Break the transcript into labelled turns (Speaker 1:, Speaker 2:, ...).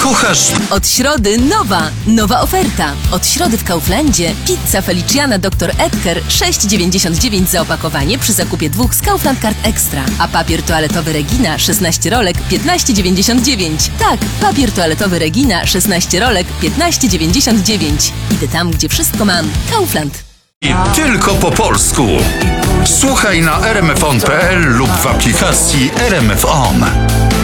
Speaker 1: Kochasz...
Speaker 2: Od środy nowa oferta. Od środy w Kauflandzie pizza Feliciana Dr. Edgar 6,99 za opakowanie przy zakupie 2 z Kaufland Card Extra. A papier toaletowy Regina 16 rolek 15,99. Tak, papier toaletowy Regina 16 rolek 15,99. Idę tam, gdzie wszystko mam. Kaufland.
Speaker 1: I tylko po polsku. Słuchaj na rmfon.pl lub w aplikacji RMF On.